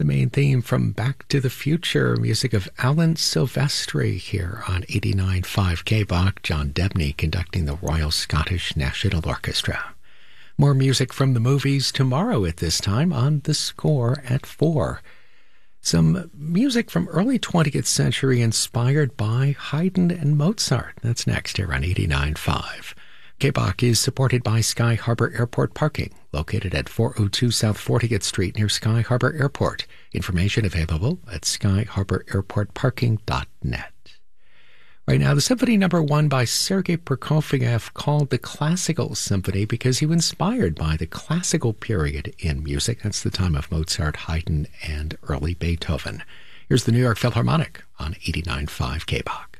The main theme from Back to the Future, music of Alan Silvestri here on 89.5 KBOC. John Debney conducting the Royal Scottish National Orchestra. More music from the movies tomorrow at this time on The Score at 4. Some music from early 20th century inspired by Haydn and Mozart. That's next here on 89.5. KBOC is supported by Sky Harbor Airport Parking, located at 402 South 40th Street near Sky Harbor Airport. Information available at skyharbораirportparking.net. Right now, the Symphony No. 1 by Sergei Prokofiev, called the Classical Symphony because he was inspired by the classical period in music. That's the time of Mozart, Haydn, and early Beethoven. Here's the New York Philharmonic on 89.5 KBOC.